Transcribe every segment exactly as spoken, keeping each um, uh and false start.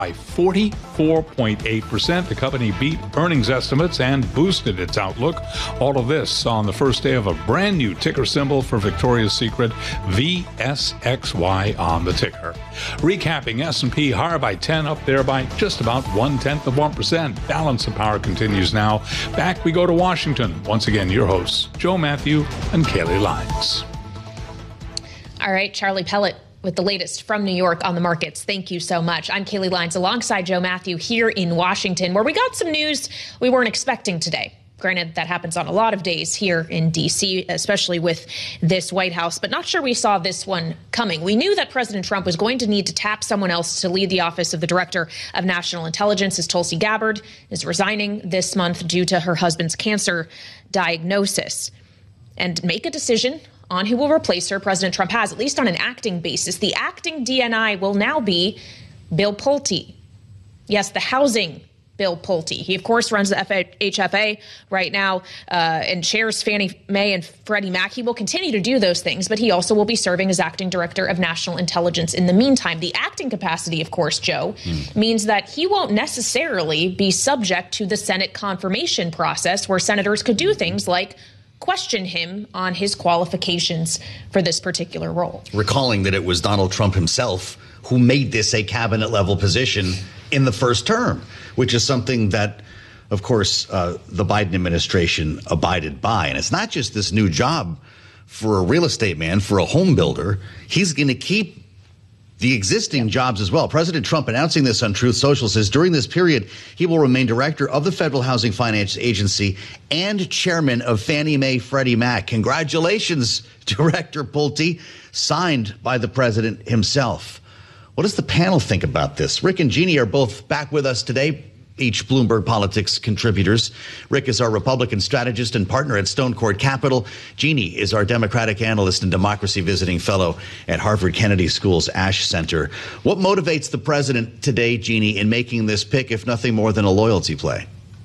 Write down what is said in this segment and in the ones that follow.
by forty-four point eight percent. The company beat earnings estimates and boosted its outlook. All of this on the first day of a brand new ticker symbol for Victoria's Secret, V S X Y on the ticker. Recapping, S and P higher by ten, up there by just about one-tenth of one percent. Balance of power continues now. Back we go to Washington. Once again, your hosts, Joe Matthew and Kaylee Lyons. All right, Charlie Pellet with the latest from New York on the markets. Thank you so much. I'm Kaylee Lyons alongside Joe Matthew here in Washington, where we got some news we weren't expecting today. Granted, that happens on a lot of days here in D C, especially with this White House, but not sure we saw this one coming. We knew that President Trump was going to need to tap someone else to lead the office of the Director of National Intelligence, as Tulsi Gabbard is resigning this month due to her husband's cancer diagnosis, and make a decision on who will replace her. President Trump has, at least on an acting basis. The acting D N I will now be Bill Pulte. Yes, the housing Bill Pulte. He, of course, runs the F H F A right now uh, and chairs Fannie Mae and Freddie Mac. He will continue to do those things, but he also will be serving as acting director of national intelligence in the meantime. The acting capacity, of course, Joe, mm. means that he won't necessarily be subject to the Senate confirmation process, where senators could do things like question him on his qualifications for this particular role. Recalling that it was Donald Trump himself who made this a cabinet level position in the first term, which is something that, of course, uh, the Biden administration abided by. And it's not just this new job for a real estate man, for a home builder. He's going to keep the existing jobs as well. President Trump announcing this on Truth Social says during this period, he will remain director of the Federal Housing Finance Agency and chairman of Fannie Mae Freddie Mac. Congratulations, Director Pulte, signed by the president himself. What does the panel think about this? Rick and Jeannie are both back with us today, each Bloomberg Politics contributors. Rick is our Republican strategist and partner at Stone Court Capital. Jeannie is our Democratic analyst and democracy visiting fellow at Harvard Kennedy School's Ash Center. What motivates the president today, Jeannie, in making this pick, if nothing more than a loyalty play?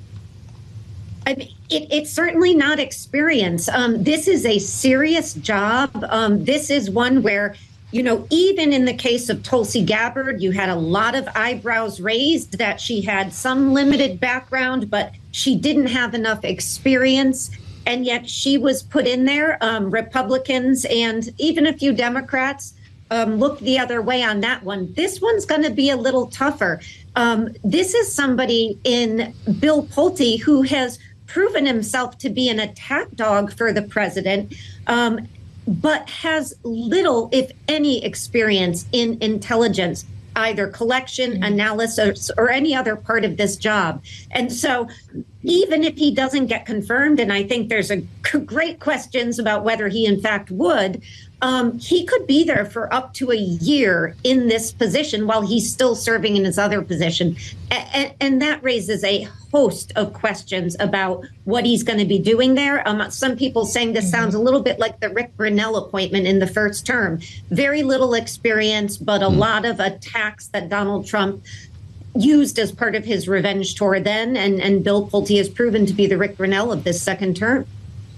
I mean, it, it's certainly not experience. Um, this is a serious job. Um, this is one where, you know, even in the case of Tulsi Gabbard, you had a lot of eyebrows raised that she had some limited background, but she didn't have enough experience. And yet she was put in there. Um, Republicans and even a few Democrats um, looked the other way on that one. This one's going to be a little tougher. Um, this is somebody in Bill Pulte who has proven himself to be an attack dog for the president. Um, but has little, if any, experience in intelligence, either collection, mm-hmm. analysis, or any other part of this job. And so even if he doesn't get confirmed, and I think there's a great questions about whether he in fact would, um, he could be there for up to a year in this position while he's still serving in his other position. And, and that raises a host of questions about what he's going to be doing there. Um, some people saying this sounds a little bit like the Rick Grenell appointment in the first term. Very little experience, but a mm. lot of attacks that Donald Trump used as part of his revenge tour then. And, and Bill Pulte has proven to be the Rick Grenell of this second term.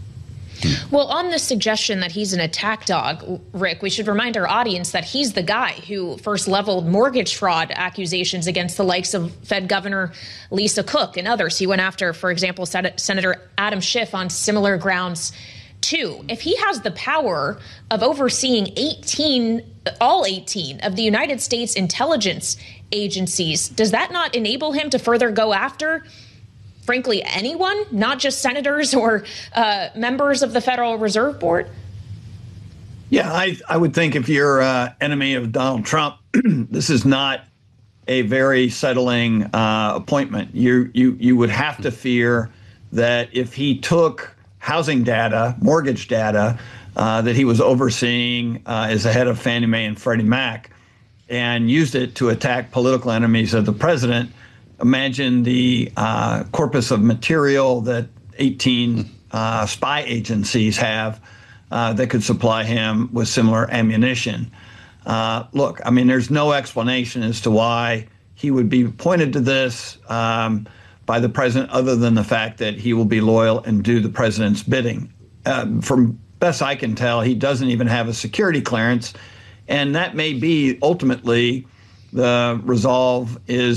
Well, on the suggestion that he's an attack dog, Rick, we should remind our audience that he's the guy who first leveled mortgage fraud accusations against the likes of Fed Governor Lisa Cook and others. He went after, for example, Sen- Senator Adam Schiff on similar grounds, too. If he has the power of overseeing eighteen, all eighteen of the United States intelligence agencies, does that not enable him to further go after, frankly, anyone, not just senators or uh, members of the Federal Reserve Board? Yeah, I, I would think if you're an enemy of Donald Trump, this is not a very settling uh, appointment. You, you, you would have to fear that if he took housing data, mortgage data, uh, that he was overseeing uh, as the head of Fannie Mae and Freddie Mac, and used it to attack political enemies of the president, imagine the uh, corpus of material that eighteen uh, spy agencies have uh, that could supply him with similar ammunition. Uh, look, I mean, there's no explanation as to why he would be pointed to this um, by the president other than the fact that he will be loyal and do the president's bidding. Uh, from best I can tell, he doesn't even have a security clearance. And that may be ultimately the resolve is